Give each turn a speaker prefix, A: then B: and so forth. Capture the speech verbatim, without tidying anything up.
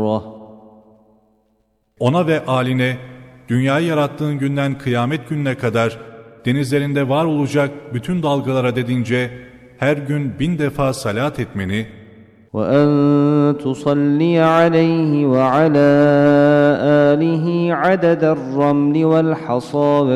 A: مرة.
B: Ona ve âline dünyayı yarattığın günden kıyamet gününe kadar denizlerinde var olacak bütün dalgalara dedince her gün bin defa salat etmeni
A: وَأَن تُصَلِّيَ عَلَيْهِ وَعَلَى آلِهِ عَدَدَ الرَّمْلِ وَالْحَصَى